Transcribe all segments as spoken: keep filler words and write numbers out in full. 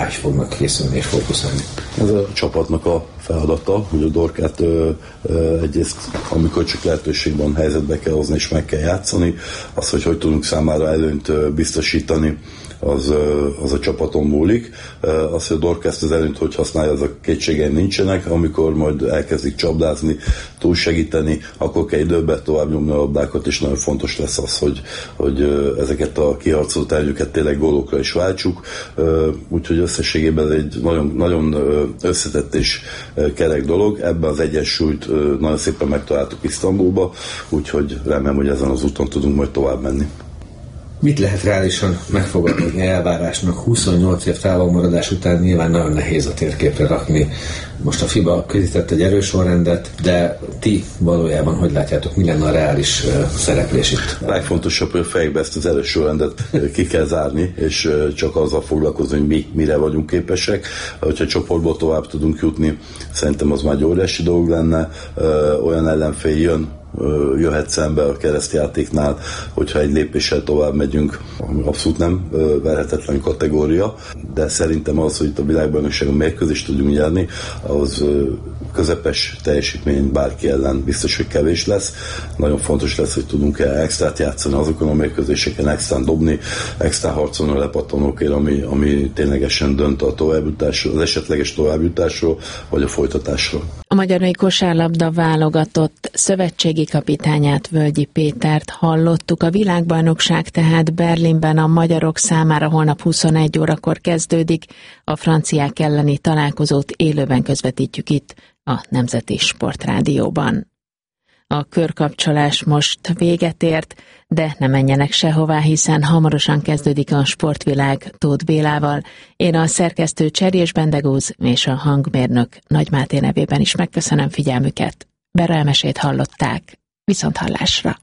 rá is fognak készülni és fókuszálni. Ez a csapatnak a feladata, hogy a Dorkát ö, ö, egyrészt, amikor csak lehetőség van, helyzetbe kell hozni és meg kell játszani, az, hogy hogy tudunk számára előnyt ö, biztosítani, az, az a csapaton múlik. Az, hogy a Dorka ezt az előnyt hogy használja, az a kétségeim nincsenek. Amikor majd elkezdik csapdázni, túlsegíteni, akkor kell időben tovább nyomni a labdákat, és nagyon fontos lesz az, hogy, hogy ezeket a kiharcolt előnyöket tényleg gólokra is váltsuk. Úgyhogy összességében ez egy nagyon, nagyon összetett és kerek dolog. Ebben az egyensúlyt nagyon szépen megtaláltuk Isztambulba, úgyhogy remélem, hogy ezen az úton tudunk majd tovább menni. Mit lehet reálisan megfogalmazni elvárásnak? huszonnyolc év távolmaradás után nyilván nagyon nehéz a térképre rakni. Most a FIBA közített egy erős sorrendet, de ti valójában hogy látjátok, mi lenne a reális uh, szereplés itt? A legfontosabb, hogy a fejbe ezt az erős sorrendet ki kell zárni, és uh, csak azzal foglalkozni, hogy mi mire vagyunk képesek. Hogyha csoportból tovább tudunk jutni, szerintem az már egy óriási dolog lenne. Uh, olyan ellenfél jön, jöhet szembe a keresztjátéknál, hogyha egy lépéssel tovább megyünk, ami abszolút nem verhetetlen kategória, de szerintem az, hogy itt a világbajnokságon mérkőzést tudjunk nyerni, az közepes teljesítmény bárki ellen biztos, hogy kevés lesz. Nagyon fontos lesz, hogy tudunk-e extrát játszani azokon a mérkőzéseken, extrán dobni, extrán harcolni a lepattanókért, ami, ami ténylegesen dönt a továbbjutásról, az esetleges továbbjutásról, vagy a folytatásról. A magyar női kosárlabda válogatott szövetségi kapitányát, Völgyi Pétert hallottuk. A világbajnokság tehát Berlinben a magyarok számára holnap huszonegy órakor kezdődik. A franciák elleni találkozót élőben közvetítjük itt a Nemzeti Sportrádióban. A körkapcsolás most véget ért, de ne menjenek sehová, hiszen hamarosan kezdődik a Sportvilág Tóth Bélával. Én a szerkesztő Cserjés Bendegúz és a hangmérnök Nagy Máté nevében is megköszönöm figyelmüket. Bera Elmesét hallották. Viszonthallásra!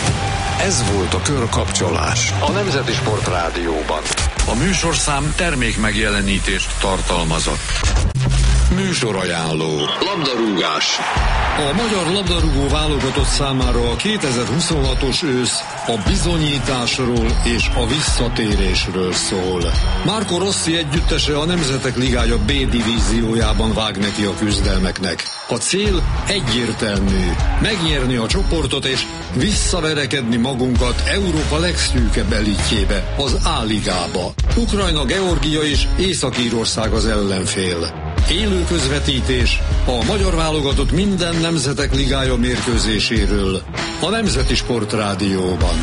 Ez volt a Körkapcsolás a Nemzeti Sportrádióban. A műsorszám termék megjelenítést tartalmazott. Műsorajánló. Labdarúgás. A magyar labdarúgó válogatott számára a kétezer-huszonhatos ősz a bizonyításról és a visszatérésről szól. Marco Rossi együttese a Nemzetek Ligája B divíziójában vág neki a küzdelmeknek. A cél egyértelmű: megnyerni a csoportot és visszaverekedni magunkat Európa legszűkebb elitjébe, az A-ligába. Ukrajna, Georgia és Észak-Írország az ellenfél. Élő közvetítés a magyar válogatott minden Nemzetek Ligája mérkőzéséről a Nemzeti Sportrádióban.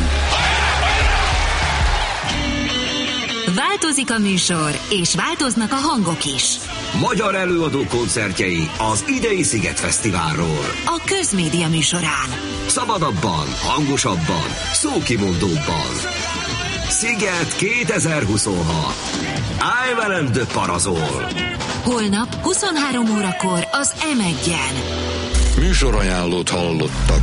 Változik a műsor, és változnak a hangok is. Magyar előadó koncertjei az idei Szigetfesztiválról. A Közmédia műsorán. Szabadabban, hangosabban, szókimondóbban. Sziget kétezer-huszonhat. I'm Ellen de Parazol. Holnap huszonhárom órakor az em egyen. Műsorajánlót hallottak.